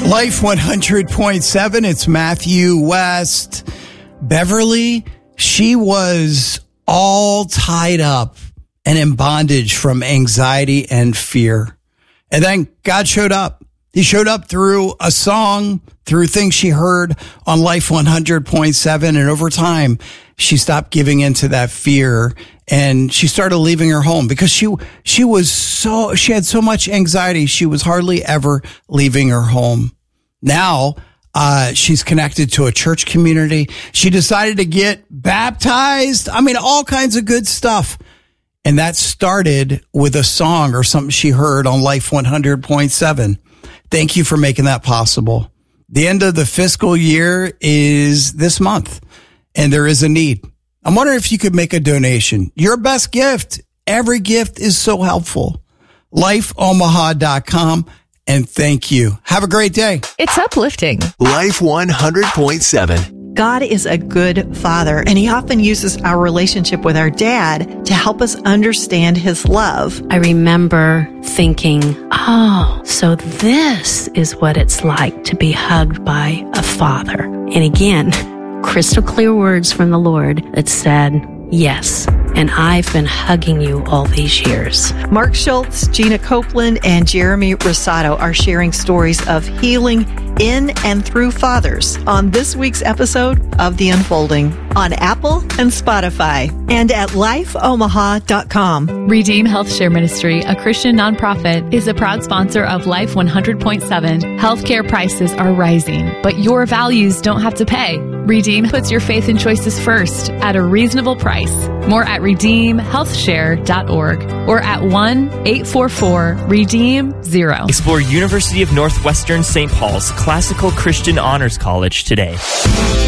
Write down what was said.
Life 100.7, it's Matthew West. Beverly, she was all tied up and in bondage from anxiety and fear. And then God showed up. He showed up through a song, through things she heard on Life 100.7. And over time, she stopped giving into that fear and she started leaving her home because she had so much anxiety. She was hardly ever leaving her home. Now, she's connected to a church community. She decided to get baptized. I mean, all kinds of good stuff. And that started with a song or something she heard on Life 100.7. Thank you for making that possible. The end of the fiscal year is this month, and there is a need. I'm wondering if you could make a donation. Your best gift. Every gift is so helpful. LifeOmaha.com. And thank you. Have a great day. It's uplifting. Life 100.7. God is a good father, and he often uses our relationship with our dad to help us understand his love. I remember thinking, oh, so this is what it's like to be hugged by a father. And again, crystal clear words from the Lord that said, yes. And I've been hugging you all these years. Mark Schultz, Gina Copeland, and Jeremy Rosado are sharing stories of healing in and through fathers on this week's episode of The Unfolding on Apple and Spotify and at lifeomaha.com. Redeem Health Share Ministry, a Christian nonprofit, is a proud sponsor of Life 100.7. Healthcare prices are rising, but your values don't have to pay. Redeem puts your faith and choices first at a reasonable price. More at redeemhealthshare.org or at 1-844-REDEEM-0. Explore University of Northwestern St. Paul's Classical Christian Honors College today.